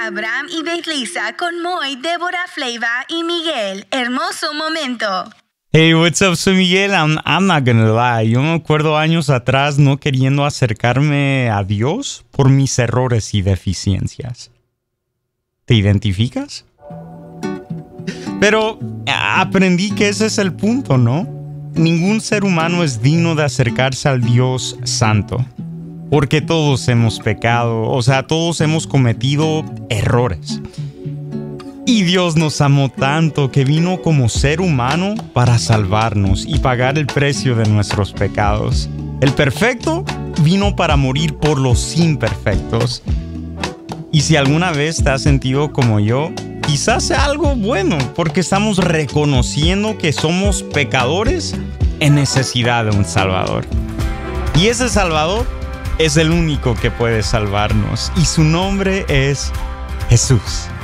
Abraham y Belisa con Moy, Débora, Flava y Miguel. Hermoso momento. Hey, what's up? Soy Miguel. I'm not gonna lie. Yo me acuerdo años atrás no queriendo acercarme a Dios por mis errores y deficiencias. ¿Te identificas? Pero aprendí que ese es el punto, ¿no? Ningún ser humano es digno de acercarse al Dios santo. Porque todos hemos pecado, o sea, todos hemos cometido errores. Y Dios nos amó tanto que vino como ser humano para salvarnos y pagar el precio de nuestros pecados. El perfecto vino para morir por los imperfectos. Y si alguna vez te has sentido como yo, quizás sea algo bueno, porque estamos reconociendo que somos pecadores en necesidad de un Salvador. Y ese Salvador es el único que puede salvarnos, y su nombre es Jesús.